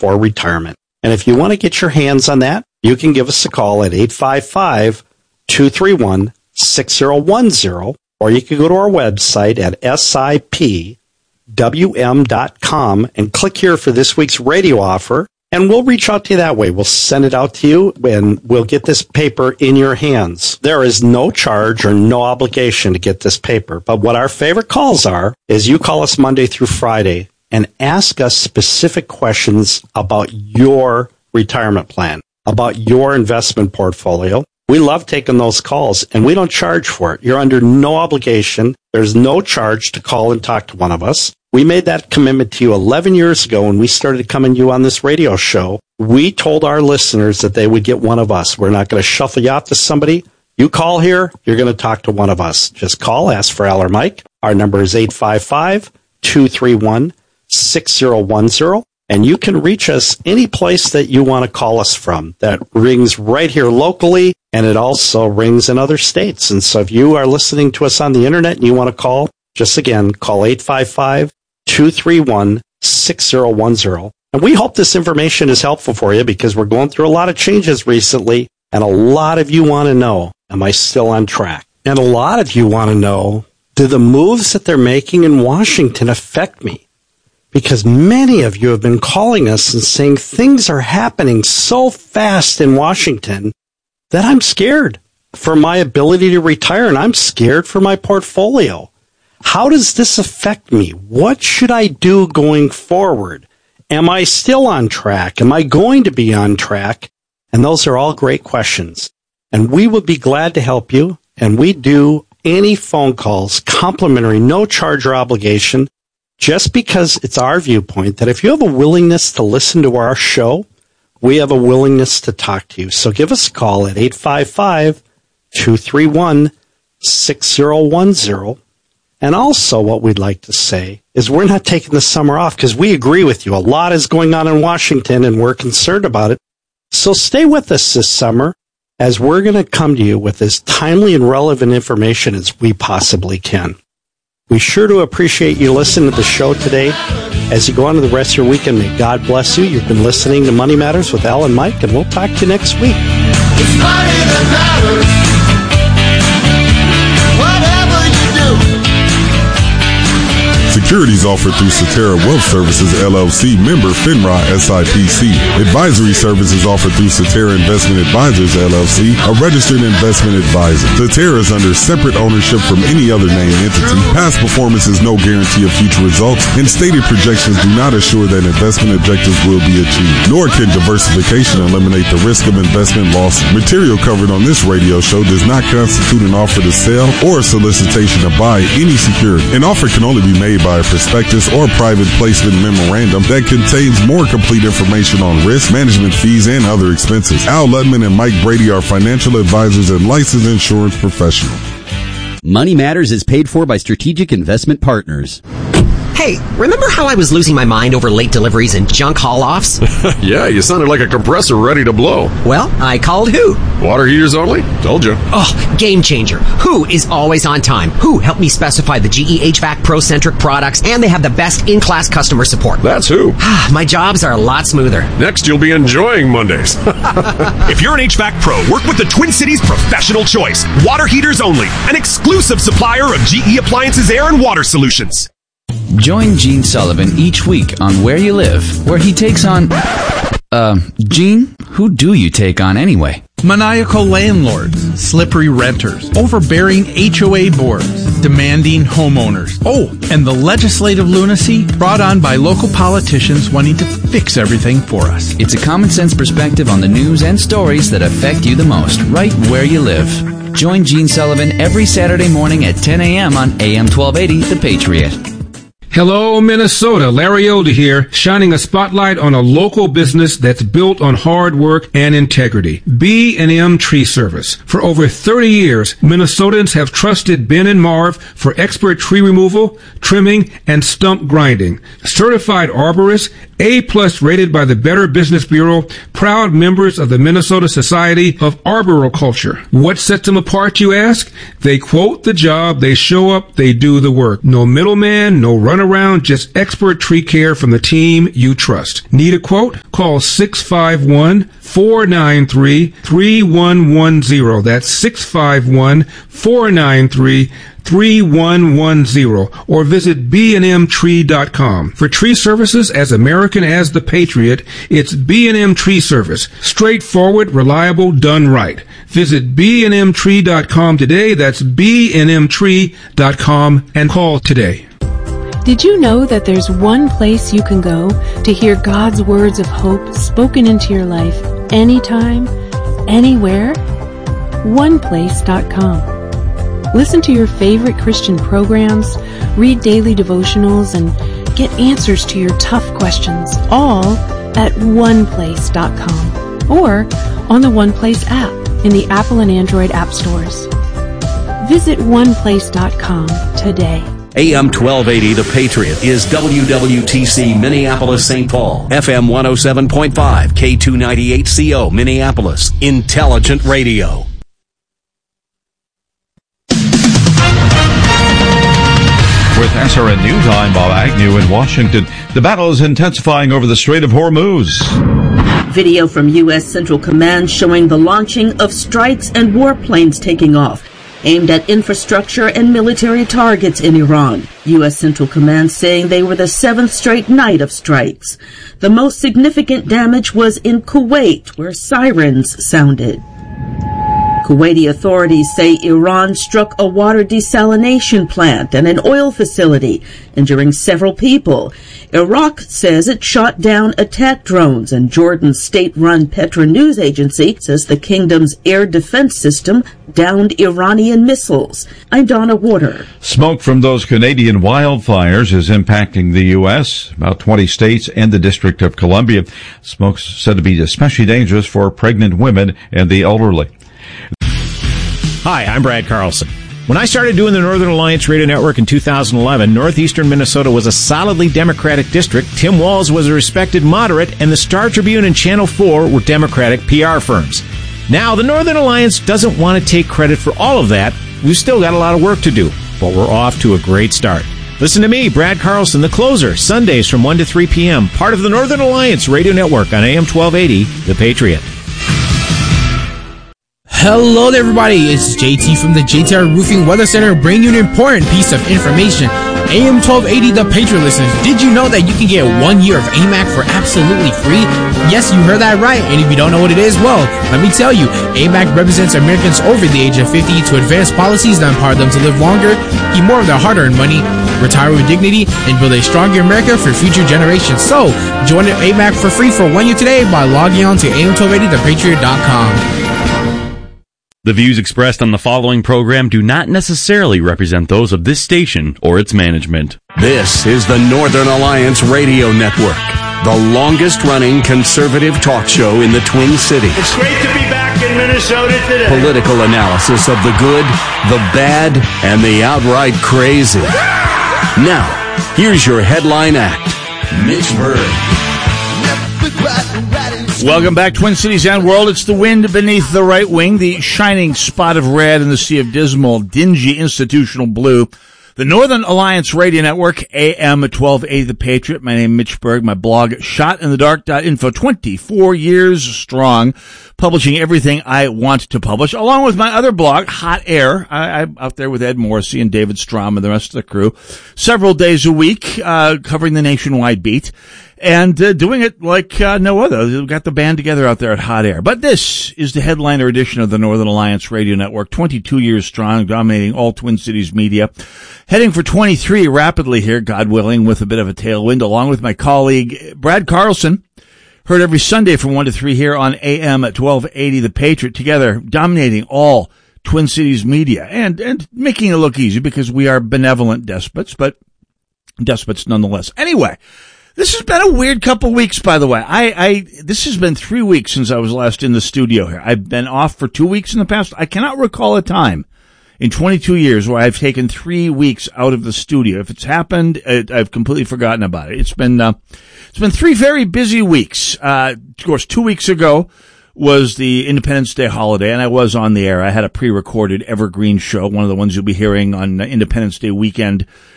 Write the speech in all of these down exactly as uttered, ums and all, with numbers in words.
for retirement. And if you want to get your hands on that, you can give us a call at eight five five, two three one, six zero one zero, or you can go to our website at S I P W M dot com and click here for this week's radio offer, and we'll reach out to you that way. We'll send it out to you, and we'll get this paper in your hands. There is no charge or no obligation to get this paper, but what our favorite calls are is you call us Monday through Friday and ask us specific questions about your retirement plan, about your investment portfolio. We love taking those calls, and we don't charge for it. You're under no obligation. There's no charge to call and talk to one of us. We made that commitment to you eleven years ago when we started coming to you on this radio show. We told our listeners that they would get one of us. We're not going to shuffle you out to somebody. You call here, you're going to talk to one of us. Just call, ask for Al or Mike. Our number is eight five five, two three one, six zero one zero. And you can reach us any place that you want to call us from. That rings right here locally, and it also rings in other states. And so if you are listening to us on the internet and you want to call, just again, call eight five five, two three one, six zero one zero. And we hope this information is helpful for you because we're going through a lot of changes recently, and a lot of you want to know, am I still on track? And a lot of you want to know, do the moves that they're making in Washington affect me? Because many of you have been calling us and saying things are happening so fast in Washington that I'm scared for my ability to retire, and I'm scared for my portfolio. How does this affect me? What should I do going forward? Am I still on track? Am I going to be on track? And those are all great questions. And we would be glad to help you, and we do any phone calls, complimentary, no charge or obligation, just because it's our viewpoint that if you have a willingness to listen to our show, we have a willingness to talk to you. So give us a call at eight five five, two three one, six zero one zero. And also what we'd like to say is we're not taking the summer off because we agree with you. A lot is going on in Washington, and we're concerned about it. So stay with us this summer as we're going to come to you with as timely and relevant information as we possibly can. We sure do appreciate you listening to the show today. As you go on to the rest of your weekend, may God bless you. You've been listening to Money Matters with Al and Mike, and we'll talk to you next week. It's money that matters. Whatever you do. Securities offered through Cetera Wealth Services, L L C, member FINRA S I P C. Advisory services offered through Cetera Investment Advisors, L L C, a registered investment advisor. Cetera is under separate ownership from any other named entity. Past performance is no guarantee of future results, and stated projections do not assure that investment objectives will be achieved. Nor can diversification eliminate the risk of investment losses. Material covered on this radio show does not constitute an offer to sell or a solicitation to buy any security. An offer can only be made by a prospectus or private placement memorandum that contains more complete information on risk, management fees, and other expenses. Al Ludman and Mike Brady are financial advisors and licensed insurance professionals. Money Matters is paid for by Strategic Investment Partners. Hey, remember how I was losing my mind over late deliveries and junk haul-offs? Yeah, you sounded like a compressor ready to blow. Well, I called Who. Water heaters only? Told you. Oh, game changer. Who is always on time. Who helped me specify the G E H V A C Pro-centric products, and they have the best in-class customer support. That's Who. My jobs are a lot smoother. Next, you'll be enjoying Mondays. If you're an H V A C Pro, work with the Twin Cities Professional Choice. Water heaters only. An exclusive supplier of G E Appliances Air and Water Solutions. Join Gene Sullivan each week on Where You Live, where he takes on... Uh, Gene, who do you take on anyway? Maniacal landlords, slippery renters, overbearing H O A boards, demanding homeowners. Oh, and the legislative lunacy brought on by local politicians wanting to fix everything for us. It's a common sense perspective on the news and stories that affect you the most, right where you live. Join Gene Sullivan every Saturday morning at ten a.m. on A M twelve eighty, The Patriot. Hello, Minnesota. Larry Elder here, shining a spotlight on a local business that's built on hard work and integrity. B and M Tree Service. For over thirty years, Minnesotans have trusted Ben and Marv for expert tree removal, trimming, and stump grinding. Certified arborists, A-plus rated by the Better Business Bureau, proud members of the Minnesota Society of Arboriculture. What sets them apart, you ask? They quote the job, they show up, they do the work. No middleman, no runner around just expert tree care from the team you trust. Need a quote? Call six five one, four nine three, three one one zero. That's six five one, four nine three, three one one zero, or visit b and m tree dot com. For tree services as American as the Patriot, it's B and M Tree Service. Straightforward, reliable, done right. Visit b and m tree dot com today. That's b and m tree dot com and call today. Did you know that there's one place you can go to hear God's words of hope spoken into your life anytime, anywhere? one place dot com. Listen to your favorite Christian programs, read daily devotionals, and get answers to your tough questions, all at one place dot com or on the OnePlace app in the Apple and Android app stores. Visit one place dot com today. A M twelve eighty The Patriot is W W T C Minneapolis Saint Paul, F M one oh seven point five, K two ninety-eight C O Minneapolis, Intelligent Radio. With S R N News, I'm Bob Agnew in Washington. The battle is intensifying over the Strait of Hormuz. Video from U S Central Command showing the launching of strikes and warplanes taking off, aimed at infrastructure and military targets in Iran. U S Central Command saying they were the seventh straight night of strikes. The most significant damage was in Kuwait, where sirens sounded. Kuwaiti authorities say Iran struck a water desalination plant and an oil facility, injuring several people. Iraq says it shot down attack drones, and Jordan's state-run Petra news agency says the kingdom's air defense system downed Iranian missiles. I'm Donna Warder. Smoke from those Canadian wildfires is impacting the U S, about twenty states and the District of Columbia. Smoke's said to be especially dangerous for pregnant women and the elderly. Hi, I'm Brad Carlson. When I started doing the Northern Alliance Radio Network in two thousand eleven, northeastern Minnesota was a solidly Democratic district. Tim Walz was a respected moderate, and the Star Tribune and Channel four were Democratic P R firms. Now, the Northern Alliance doesn't want to take credit for all of that. We've still got a lot of work to do, but we're off to a great start. Listen to me, Brad Carlson, the closer, Sundays from one to three p.m., part of the Northern Alliance Radio Network on A M twelve eighty, The Patriot. Hello there, everybody. It's J T from the J T R Roofing Weather Center, bringing you an important piece of information. A M twelve eighty, The Patriot listeners, did you know that you can get one year of A M A C for absolutely free? Yes, you heard that right. And if you don't know what it is, well, let me tell you. A M A C represents Americans over the age of fifty to advance policies that empower them to live longer, keep more of their hard-earned money, retire with dignity, and build a stronger America for future generations. So, join A M A C for free for one year today by logging on to A M twelve eighty the patriot dot com. The views expressed on the following program do not necessarily represent those of this station or its management. This is the Northern Alliance Radio Network, the longest-running conservative talk show in the Twin Cities. It's great to be back in Minnesota today. Political analysis of the good, the bad, and the outright crazy. Now, here's your headline act, Mitch Berg. Welcome back, Twin Cities and world. It's the wind beneath the right wing, the shining spot of red in the sea of dismal, dingy institutional blue. The Northern Alliance Radio Network, A M twelve eighty The Patriot. My name is Mitch Berg. My blog, shot in the dark dot info, twenty-four years strong, publishing everything I want to publish, along with my other blog, Hot Air. I, I'm out there with Ed Morrissey and David Strom and the rest of the crew, several days a week, uh, covering the nationwide beat. And uh, doing it like uh, no other. We've got the band together out there at Hot Air. But this is the headliner edition of the Northern Alliance Radio Network, twenty-two years strong, dominating all Twin Cities media. Heading for twenty-three rapidly here, God willing, with a bit of a tailwind, along with my colleague Brad Carlson. Heard every Sunday from one to three here on A M at twelve eighty The Patriot, together dominating all Twin Cities media and, and making it look easy because we are benevolent despots, but despots nonetheless. Anyway. This has been a weird couple weeks, by the way. I, I, this has been three weeks since I was last in the studio here. I've been off for two weeks in the past. I cannot recall a time in twenty-two years where I've taken three weeks out of the studio. If it's happened, it, I've completely forgotten about it. It's been, uh, it's been three very busy weeks. Uh, of course, two weeks ago was the Independence Day holiday, and I was on the air. I had a pre-recorded evergreen show, one of the ones you'll be hearing on Independence Day weekend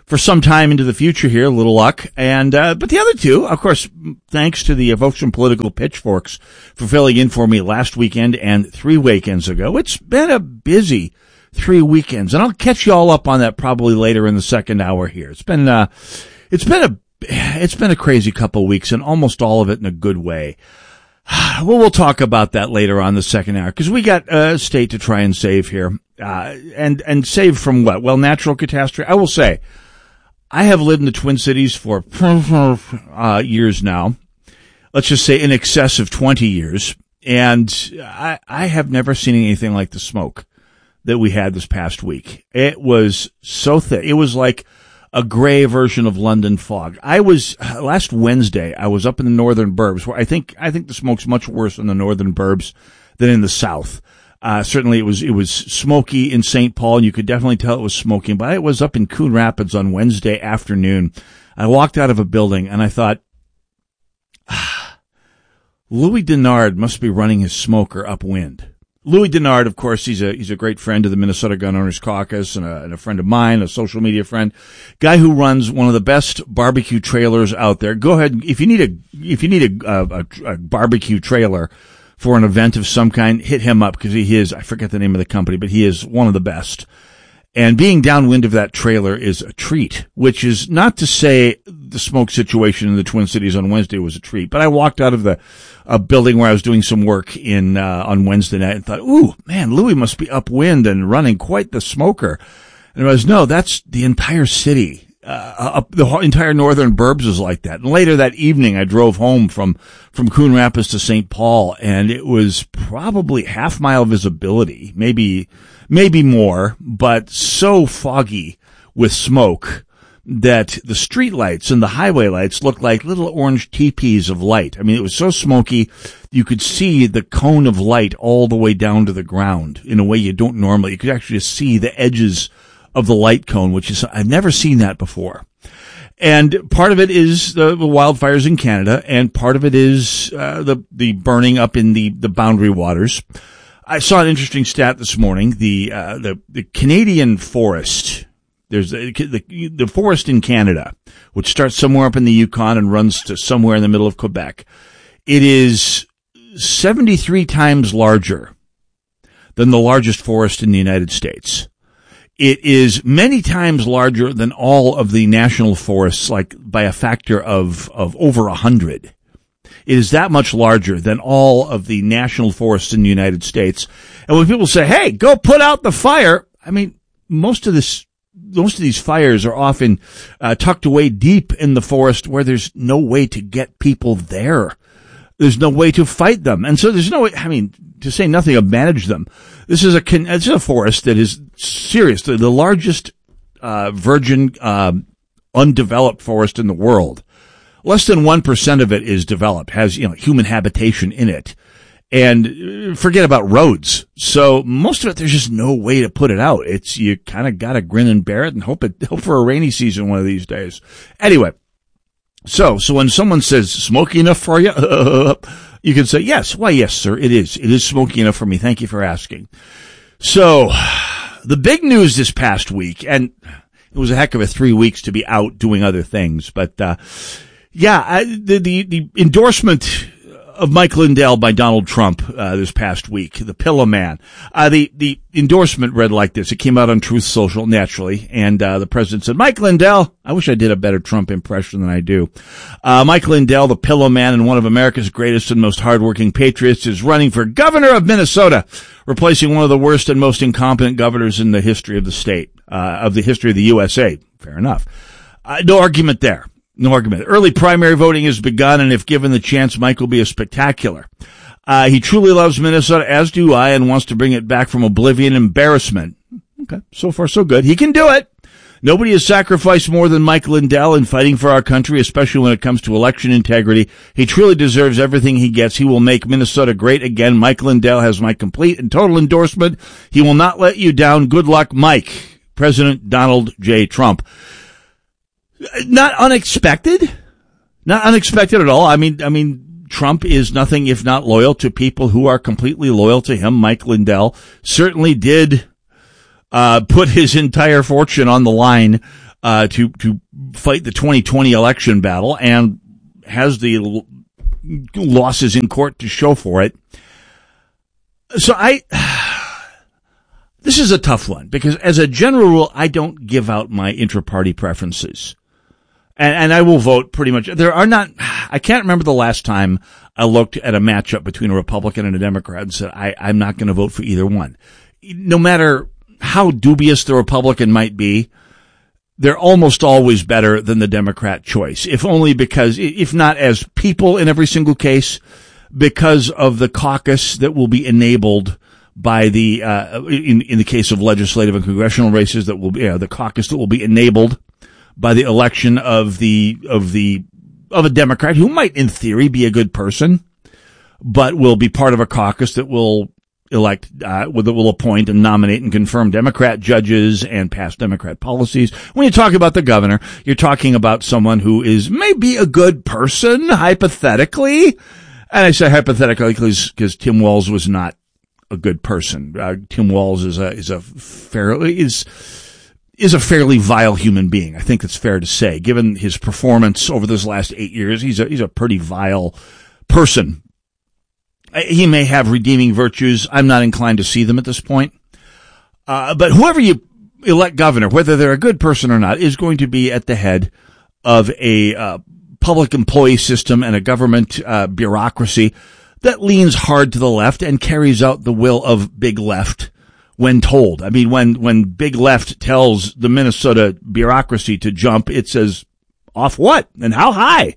for some time into the future here, a little luck. And, uh, but the other two, of course, thanks to the folks from Political Pitchforks for filling in for me last weekend and three weekends ago. It's been a busy three weekends, and I'll catch you all up on that probably later in the second hour here. It's been, uh, it's been a, it's been a crazy couple of weeks, and almost all of it in a good way. Well, we'll talk about that later on the second hour, because we got a state to try and save here. Uh, and, and save from what? Well, natural catastrophe. I will say, I have lived in the Twin Cities for, uh, years now. Let's just say in excess of twenty years. And I, I have never seen anything like the smoke that we had this past week. It was so thick. It was like a gray version of London fog. I was, last Wednesday, I was up in the northern burbs, where I think, I think the smoke's much worse in the northern burbs than in the south. Uh, certainly it was, it was smoky in Saint Paul, and you could definitely tell it was smoking, but I was up in Coon Rapids on Wednesday afternoon. I walked out of a building and I thought, ah, Louis Denard must be running his smoker upwind. Louis Denard, of course, he's a, he's a great friend of the Minnesota Gun Owners Caucus and a, and a friend of mine, a social media friend, guy who runs one of the best barbecue trailers out there. Go ahead. If you need a, if you need a, a, a barbecue trailer for an event of some kind, hit him up, because he is, I forget the name of the company, but he is one of the best. And being downwind of that trailer is a treat, which is not to say the smoke situation in the Twin Cities on Wednesday was a treat, but I walked out of the a building where I was doing some work in uh, on Wednesday night and thought, ooh, man, Louis must be upwind and running quite the smoker. And I was, no, that's the entire city. Uh, up the whole, entire northern burbs is like that. And later that evening, I drove home from, from Coon Rapids to Saint Paul, and it was probably half mile visibility, maybe, maybe more, but so foggy with smoke that the street lights and the highway lights looked like little orange teepees of light. I mean, it was so smoky, you could see the cone of light all the way down to the ground in a way you don't normally. You could actually see the edges of the light cone, which is, I've never seen that before. And part of it is the, the wildfires in Canada, and part of it is uh, the the burning up in the, the boundary waters. I saw an interesting stat this morning. The uh, the, the Canadian forest, there's a, the the forest in Canada, which starts somewhere up in the Yukon and runs to somewhere in the middle of Quebec. It is seventy-three times larger than the largest forest in the United States. It is many times larger than all of the national forests, like by a factor of, of over a hundred. It is that much larger than all of the national forests in the United States. And when people say, hey, go put out the fire, I mean, most of this, most of these fires are often uh, tucked away deep in the forest where there's no way to get people there. There's no way to fight them. And so there's no way, I mean, to say nothing of manage them. This is a, it's a forest that is serious, the, the largest, uh, virgin, uh, undeveloped forest in the world. Less than one percent of it is developed, has, you know, human habitation in it. And forget about roads. So most of it, there's just no way to put it out. It's, you kind of gotta grin and bear it and hope it, hope for a rainy season one of these days. Anyway. So, so when someone says, smoky enough for you? Uh, you can say, yes. Why, yes, sir, it is. It is smoky enough for me. Thank you for asking. So, the big news this past week, and it was a heck of a three weeks to be out doing other things, but, uh, yeah, I, the, the, the endorsement of Mike Lindell by Donald Trump, uh, this past week, the Pillow Man. Uh, the, the endorsement read like this. It came out on Truth Social, naturally, and, uh, the president said, Mike Lindell, I wish I did a better Trump impression than I do. Uh, Mike Lindell, the Pillow Man and one of America's greatest and most hardworking patriots, is running for governor of Minnesota, replacing one of the worst and most incompetent governors in the history of the state, uh, of the history of the U S A. Fair enough. Uh, no argument there. No argument. Early primary voting has begun, and if given the chance, Mike will be a spectacular. Uh, he truly loves Minnesota, as do I, and wants to bring it back from oblivion and embarrassment. Okay, so far so good. He can do it. Nobody has sacrificed more than Mike Lindell in fighting for our country, especially when it comes to election integrity. He truly deserves everything he gets. He will make Minnesota great again. Mike Lindell has my complete and total endorsement. He will not let you down. Good luck, Mike. President Donald J. Trump. Not unexpected. Not unexpected at all. I mean, I mean, Trump is nothing if not loyal to people who are completely loyal to him. Mike Lindell certainly did, uh, put his entire fortune on the line, uh, to, to fight the twenty twenty election battle and has the l- losses in court to show for it. So I, this is a tough one because as a general rule, I don't give out my intra-party preferences. And, and I will vote pretty much. There are not, I can't remember the last time I looked at a matchup between a Republican and a Democrat and said, I, I'm not going to vote for either one. No matter how dubious the Republican might be, they're almost always better than the Democrat choice, if only because, if not as people in every single case, because of the caucus that will be enabled by the, uh, in, in the case of legislative and congressional races, that will be, uh, the caucus that will be enabled by the election of the, of the, of a Democrat who might in theory be a good person, but will be part of a caucus that will elect, uh, that will appoint and nominate and confirm Democrat judges and pass Democrat policies. When you talk about the governor, you're talking about someone who is maybe a good person, hypothetically. And I say hypothetically because Tim Walz was not a good person. Uh, Tim Walz is a, is a fairly, is, is a fairly vile human being. I think it's fair to say, given his performance over those last eight years, he's a, he's a pretty vile person. He may have redeeming virtues. I'm not inclined to see them at this point. Uh, but whoever you elect governor, whether they're a good person or not, is going to be at the head of a, uh, public employee system and a government, uh, bureaucracy that leans hard to the left and carries out the will of Big Left when told. I mean, when, when Big Left tells the Minnesota bureaucracy to jump, it says, off what and how high?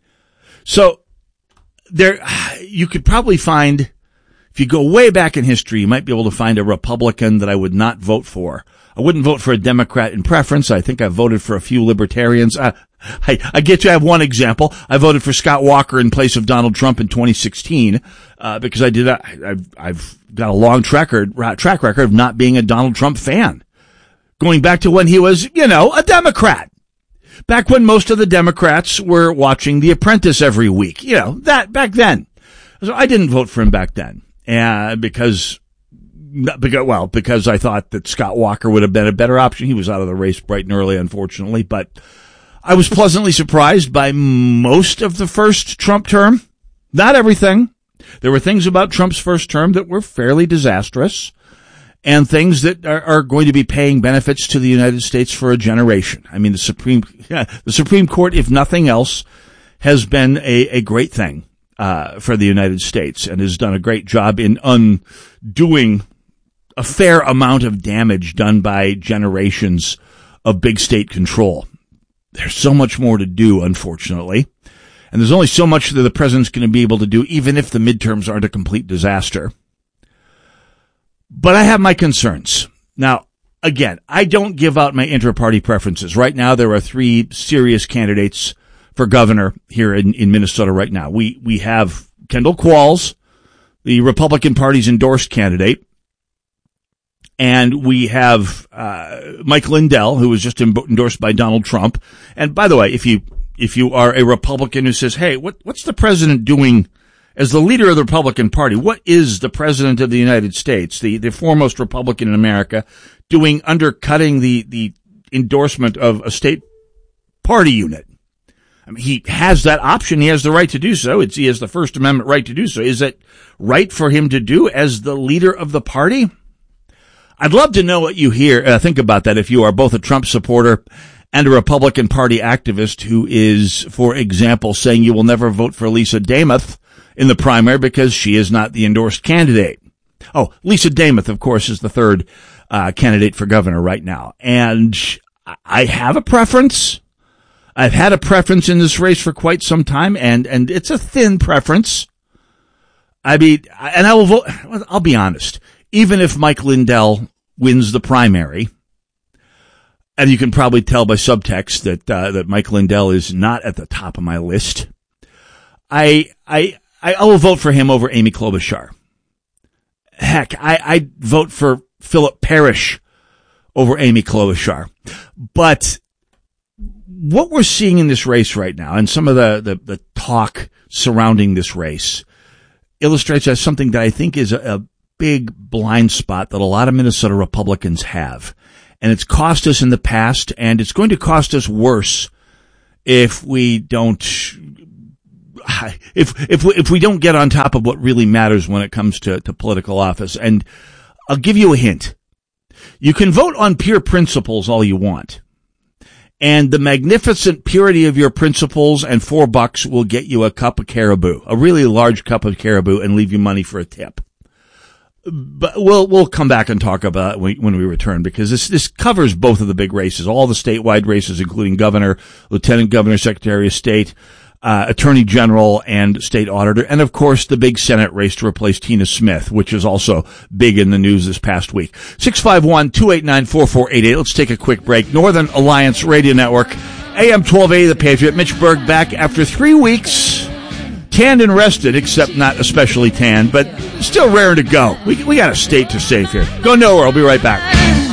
So there, you could probably find, if you go way back in history, you might be able to find a Republican that I would not vote for. I wouldn't vote for a Democrat in preference. I think I voted for a few libertarians. Uh, I, I get you. I have one example. I voted for Scott Walker in place of Donald Trump in twenty sixteen, uh, because I did, I, I've, I've got a long track record, track record of not being a Donald Trump fan. Going back to when he was, you know, a Democrat. Back when most of the Democrats were watching The Apprentice every week. You know, that, back then. So I didn't vote for him back then. Uh, because, because, well, because I thought that Scott Walker would have been a better option. He was out of the race bright and early, unfortunately, but I was pleasantly surprised by most of the first Trump term. Not everything. There were things about Trump's first term that were fairly disastrous and things that are, are going to be paying benefits to the United States for a generation. I mean, the Supreme, yeah, the Supreme Court, if nothing else, has been a, a great thing, uh, for the United States and has done a great job in undoing a fair amount of damage done by generations of big state control. There's so much more to do, unfortunately. And there's only so much that the president's going to be able to do, even if the midterms aren't a complete disaster. But I have my concerns. Now, again, I don't give out my inter-party preferences. Right now, there are three serious candidates for governor here in, in Minnesota right now. We, we have Kendall Qualls, the Republican Party's endorsed candidate. And we have, uh, Mike Lindell, who was just endorsed by Donald Trump. And by the way, if you, if you are a Republican who says, hey, what, what's the president doing as the leader of the Republican Party? What is the president of the United States, the, the foremost Republican in America, doing undercutting the, the endorsement of a state party unit? I mean, he has that option. He has the right to do so. It's, he has the First Amendment right to do so. Is it right for him to do as the leader of the party? I'd love to know what you hear, uh, think about that if you are both a Trump supporter and a Republican Party activist who is, for example, saying you will never vote for Lisa Damoth in the primary because she is not the endorsed candidate. Oh, Lisa Damoth, of course, is the third uh, candidate for governor right now. And I have a preference. I've had a preference in this race for quite some time, and, and it's a thin preference. I mean, and I will vote, I'll be honest. Even if Mike Lindell wins the primary, and you can probably tell by subtext that uh, that Mike Lindell is not at the top of my list, I I I will vote for him over Amy Klobuchar. Heck, I I vote for Philip Parrish over Amy Klobuchar. But what we're seeing in this race right now, and some of the the, the talk surrounding this race, illustrates as something that I think is a, a big blind spot that a lot of Minnesota Republicans have. and it's cost us in the past, and it's going to cost us worse if we don't if if we, if we don't get on top of what really matters when it comes to, to political office. And I'll give you a hint. You can vote on pure principles all you want, and the magnificent purity of your principles and four bucks will get you a cup of caribou, a really large cup of caribou, and leave you money for a tip. But we'll we'll come back and talk about it when we return, because this this covers both of the big races, all the statewide races, including governor, lieutenant governor, secretary of state, uh, attorney general, and state auditor, and of course the big Senate race to replace Tina Smith, which is also big in the news this past week. six five one, two eight nine, four four eight eight. Let's take a quick break. Northern Alliance Radio Network, A M twelve eighty, The Patriot. Mitch Berg back after three weeks. Tanned and rested, except not especially tanned, but still raring to go. We we got a state to save here. Go nowhere. I'll be right back.